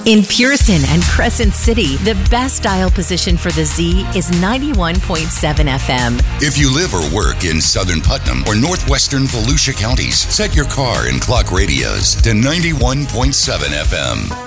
In Pearson and Crescent City, the best dial position for the Z is 91.7 FM. If you live or work in Southern Putnam or northwestern Volusia counties, set your car and clock radios to 91.7 FM.